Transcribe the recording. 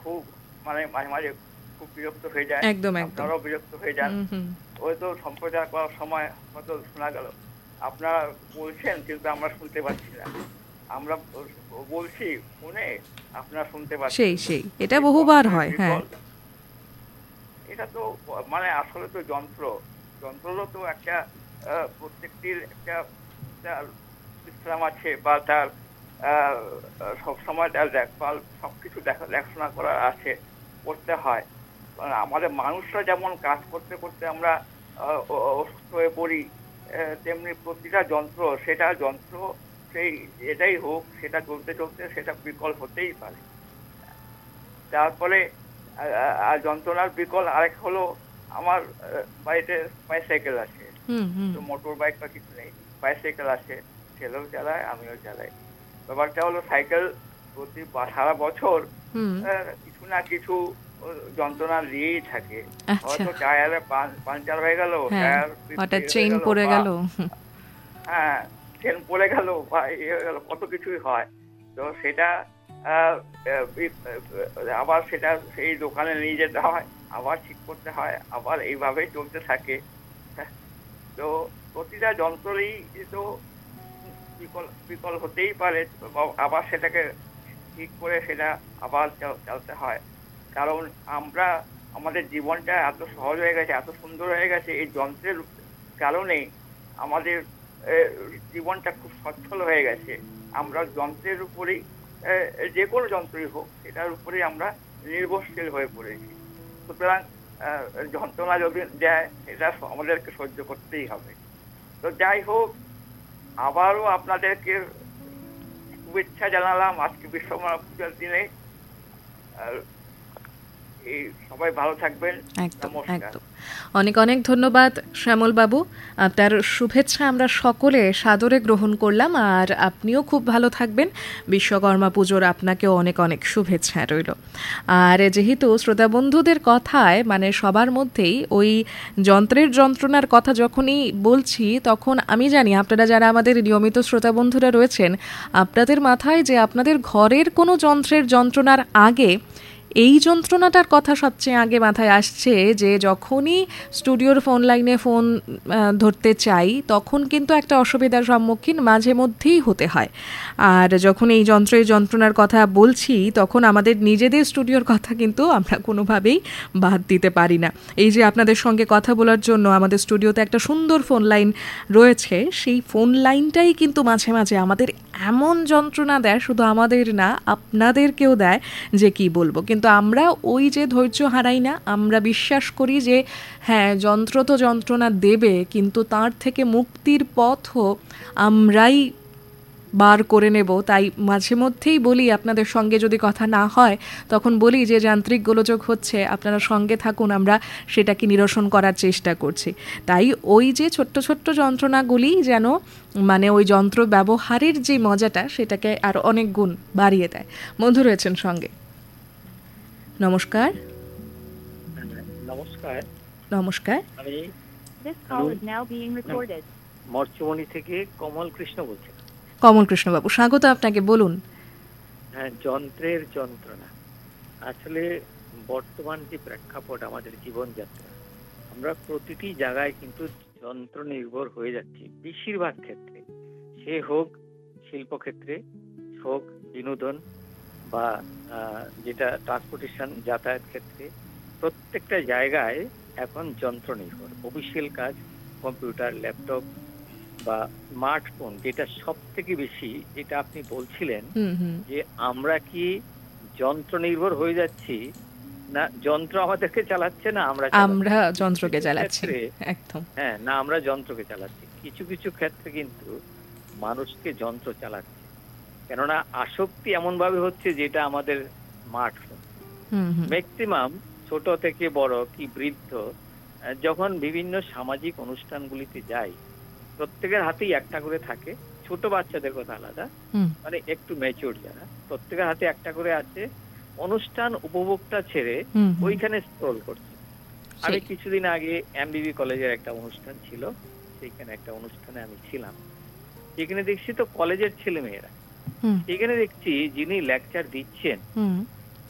খুব মানে মাঝে মাঝে খুব বিরক্ত হয়ে যায়, একদম একদম। আপনারাও বিরক্ত হয়ে যান। ওই তো সম্প্রচার করার সময় হয়তো শোনা গেল আপনারা বলছেন কিন্তু আমরা শুনতে পাচ্ছি না, আমরা বলছি শুনে আপনারা শুনতে পাচ্ছেন না। সেই এটা এই বহুবার যন্ত্রের হয়। হ্যাঁ, বিকল, এটা তো মানে আসলে তো যন্ত্ররও তো একটা প্রত্যেকটির একটা তার বিশ্রাম আছে, বা তার সবসময় তার দেখভাল সবকিছু দেখাশোনা করা আছে, করতে হয়। মানে আমাদের মানুষরা যেমন কাজ করতে করতে আমরা অসুস্থ হয়ে পড়ি, তেমনি প্রতিটা যন্ত্র সেই এটাই হোক, সেটা চলতে চলতে সেটা বিকল হতেই পারে। তারপরে আর যন্ত্রণার বিকল আরেক হলো, আমার বাড়িতে বাইসাইকেল আছে, তো মোটর বাইক বা কিছু নেই, বাইসাইকেল আছে, ছেলেও চালায় আমিও চালাই। ব্যাপারটা হলো সাইকেল প্রতি সারা বছর কিছু না কিছু যন্ত্রণা দিয়েই থাকে। আচ্ছা, হয়তো টায়ারে পাঞ্চার হয়ে গেল, হ্যাঁ, টায়ার হঠাৎ হয়ে চেইন গেল, পড়ে বা গেল। হ্যাঁ চেন পড়ে গেল, বা হয়ে গেল, কত কিছুই হয়। তো সেটা আহ, আহ, আবার সেটা সেই দোকানে নিয়ে যেতে হয়, আবার ঠিক করতে হয়, আবার এইভাবেই চলতে থাকে। তো প্রতিটা যন্ত্রই তো বিকল বিকল হতেই পারে, আবার সেটাকে ঠিক করে সেটা আবার চালতে হয়। কারণ আমরা আমাদের জীবনটা এত সহজ হয়ে গেছে, এত সুন্দর হয়ে গেছে এই যন্ত্রের কারণেই। আমাদের জীবনটা খুব সচ্ছল হয়ে গেছে। আমরা যন্ত্রের উপরেই, যে কোনো যন্ত্রই হোক সেটার উপরেই আমরা নির্ভরশীল হয়ে পড়েছি। সুতরাং যন্ত্রণা যদি দেয় সেটা আমাদেরকে সহ্য করতেই হবে। তো যাই হোক, আবারও আপনাদেরকে শুভেচ্ছা জানালাম আজকে বিশ্বকর্মা পূজার দিনে। এই সবাই ভালো থাকবেন। একদম নমস্কার। একদম। অনেক অনেক ধন্যবাদ শ্যামল বাবু, আপনার শুভেচ্ছা আমরা সকলে সাদরে গ্রহণ করলাম। আর আপনিও খুব ভালো থাকবেন। বিশ্বকর্মা পুজোর আপনাকেও অনেক অনেক শুভেচ্ছা রইল। আর যেহেতু শ্রোতা বন্ধুদের কথায় মানে সবার মধ্যেই ওই যন্ত্রের যন্ত্রণার কথা যখনই বলছি, তখন আমি জানি আপনারা যারা আমাদের নিয়মিত শ্রোতা বন্ধুরা রয়েছেন, আপনাদের মাথায় যে আপনাদের ঘরের কোনো যন্ত্রের যন্ত্রণার আগে এই যন্ত্রণাটার কথা সবচেয়ে আগে মাথায় আসছে, যে যখনই স্টুডিওর ফোন লাইনে ফোন ধরতে চাই তখন কিন্তু একটা অসুবিধার সম্মুখীন মাঝে মধ্যেই হতে হয়। আর যখন এই যন্ত্রের যন্ত্রণার কথা বলছি তখন আমাদের নিজেদের স্টুডিওর কথা কিন্তু আমরা কোনোভাবেই বাদ দিতে পারি না। এই যে আপনাদের সঙ্গে কথা বলার জন্য আমাদের স্টুডিওতে একটা সুন্দর ফোন লাইন রয়েছে, সেই ফোন লাইনটাই কিন্তু মাঝে মাঝে আমাদের এমন যন্ত্রণা দেয়, শুধু আমাদের না আপনাদেরকেও দেয়, যে কি বলবো। কিন্তু আমরা ওই যে ধৈর্য হারাই না, আমরা বিশ্বাস করি যে হ্যাঁ যন্ত্র তো যন্ত্রণা দেবে, কিন্তু তার থেকে মুক্তির পথও আমরাই বার করে নেব। তাই মাঝে মধ্যেই বলি, আপনাদের সঙ্গে যদি কথা না হয় তখন বলি যে যান্ত্রিক গোলযোগ হচ্ছে, আপনারা সঙ্গে থাকুন, আমরা সেটাকে নিরসন করার চেষ্টা করছি। তাই ওই যে ছোট্ট ছোট্ট যন্ত্রণাগুলি যেন মানে ওই যন্ত্র ব্যবহারের যে মজাটা সেটাকে আর অনেক গুণ বাড়িয়ে দেয়। বন্ধু রয়েছেন সঙ্গে। নমস্কার। নমস্কার। নমস্কার। আমি This call is now being recorded. মর্চমণি থেকে কমল কৃষ্ণ বলছি। কমল কৃষ্ণবাবু, স্বাগত আপনাকে, বলুন। হ্যাঁ, যন্ত্রের যন্ত্রণা আসলে বর্তমান যে প্রেক্ষাপট আমাদের জীবনযাত্রা, আমরা প্রতিটি জায়গায় কিন্তু যন্ত্র নির্ভর হয়ে যাচ্ছি বেশিরভাগ ক্ষেত্রে। সে হোক শিল্পক্ষেত্রে, হোক বিনোদন, বা যেটা ট্রান্সপোর্টেশন যাতায়াত ক্ষেত্রে, প্রত্যেকটা জায়গায় এখন যন্ত্র নির্ভর। অফিসিয়াল কাজ কম্পিউটার, ল্যাপটপ বা স্মার্টফোন, যেটা সব থেকে বেশি, যেটা আপনি বলছিলেন যে আমরা কি যন্ত্র নির্ভর হয়ে যাচ্ছি, না যন্ত্র আমাদেরকে চালাচ্ছে, না আমরা যন্ত্রকে চালাচ্ছি। একদম হ্যাঁ, না আমরা যন্ত্রকে চালাচ্ছি। কিছু কিছু ক্ষেত্রে কিন্তু মানুষকে যন্ত্র চালাচ্ছে, কেননা আসক্তি এমন ভাবে হচ্ছে যেটা আমাদের স্মার্টফোন। ম্যাক্সিমাম ছোট থেকে বড় কি বৃদ্ধ যখন বিভিন্ন সামাজিক অনুষ্ঠানগুলিতে যাই, প্রত্যেকের হাতেই একটা করে থাকে। ছোট বাচ্চাদের কথা আলাদা, মানে একটু ম্যাচিউর যারা, প্রত্যেকের হাতে একটা করে আছে। অনুষ্ঠান উপভোগটা ছেড়ে ওইখানে স্ক্রল করছে। আমি কিছুদিন আগে এমবিবি কলেজের একটা অনুষ্ঠান ছিল, সেইখানে একটা অনুষ্ঠানে আমি ছিলাম। সেখানে দেখছি তো কলেজের ছেলে মেয়েরা, সেখানে দেখছি যিনি লেকচার দিচ্ছেন